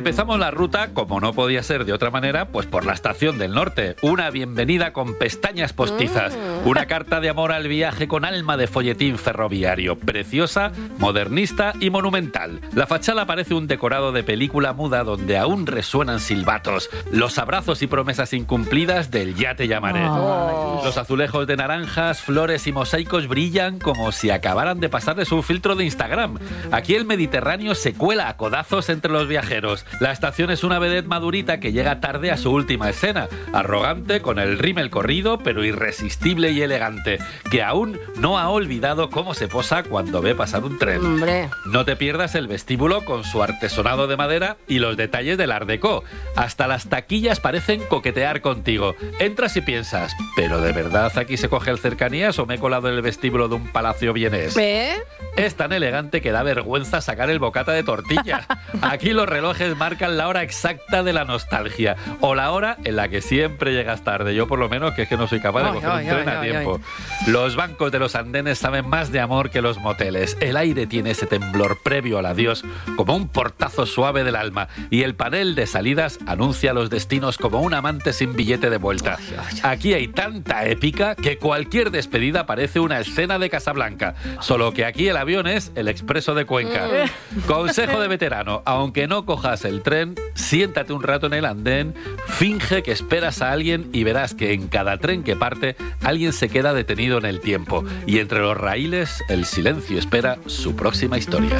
empezamos la ruta, como no podía ser de otra manera, pues por la Estación del Norte. Una bienvenida con pestañas postizas. Una carta de amor al viaje con alma de folletín ferroviario. Preciosa, modernista y monumental. La fachada parece un decorado de película muda donde aún resuenan silbatos. Los abrazos y promesas incumplidas del ya te llamaré. Los azulejos de naranjas, flores y mosaicos brillan como si acabaran de pasarles un filtro de Instagram. Aquí el Mediterráneo se cuela a codazos entre los viajeros. La estación es una vedette madurita que llega tarde a su última escena. Arrogante, con el rímel corrido, pero irresistible y elegante, que aún no ha olvidado cómo se posa cuando ve pasar un tren. Hombre. No te pierdas el vestíbulo con su artesonado de madera y los detalles del Art Deco. Hasta las taquillas parecen coquetear contigo. Entras y piensas, ¿pero de verdad aquí se coge el cercanías o me he colado en el vestíbulo de un palacio vienés? Es tan elegante que da vergüenza sacar el bocata de tortilla. Aquí los relojes marcan la hora exacta de la nostalgia, o la hora en la que siempre llegas tarde. Yo por lo menos, que es que no soy capaz de coger un tren a tiempo. Los bancos de los andenes saben más de amor que los moteles. El aire tiene ese temblor previo al adiós, como un portazo suave del alma, y el panel de salidas anuncia los destinos como un amante sin billete de vuelta. Aquí hay tanta épica que cualquier despedida parece una escena de Casablanca, solo que aquí el avión es el Expreso de Cuenca. Consejo de veterano: aunque no cojas el tren, siéntate un rato en el andén, finge que esperas a alguien y verás que en cada tren que parte alguien se queda detenido en el tiempo, y entre los raíles el silencio espera su próxima historia.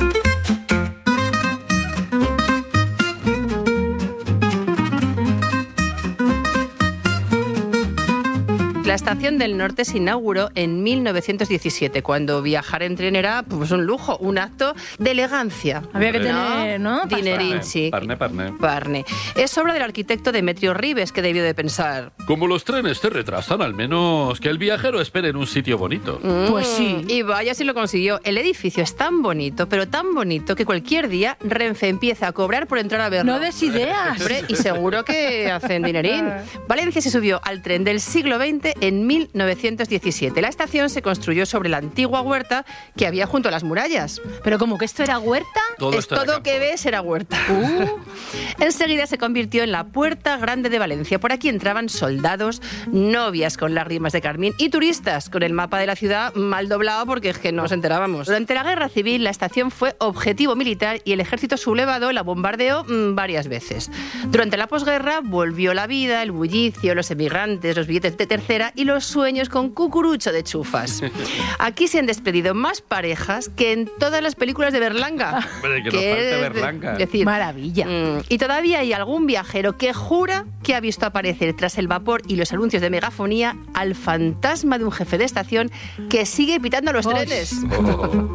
La Estación del Norte se inauguró en 1917, cuando viajar en tren era pues un lujo, un acto de elegancia. Había que tener, ¿no? Dinerín, sí. Parné. Es obra del arquitecto Demetrio Ribes, que debió de pensar: como los trenes te retrasan, al menos que el viajero espere en un sitio bonito. Pues sí. Y vaya si lo consiguió. El edificio es tan bonito, pero tan bonito, que cualquier día Renfe empieza a cobrar por entrar a verlo. No des ideas. Hombre, y seguro que hacen dinerín. Valencia se subió al tren del siglo XX en 1917. La estación se construyó sobre la antigua huerta que había junto a las murallas. ¿Pero como que esto era huerta? Todo que ves era huerta. Enseguida se convirtió en la Puerta Grande de Valencia. Por aquí entraban soldados, novias con lágrimas de carmín y turistas con el mapa de la ciudad mal doblado porque es que no nos enterábamos. Durante la Guerra Civil, la estación fue objetivo militar y el ejército sublevado la bombardeó varias veces. Durante la posguerra volvió la vida, el bullicio, los emigrantes, los billetes de tercera y los sueños con cucurucho de chufas. Aquí se han despedido más parejas que en todas las películas de Berlanga. Hombre, que no falte Berlanga. Es decir, maravilla. Y todavía hay algún viajero que jura que ha visto aparecer tras el vapor y los anuncios de megafonía al fantasma de un jefe de estación que sigue pitando los trenes.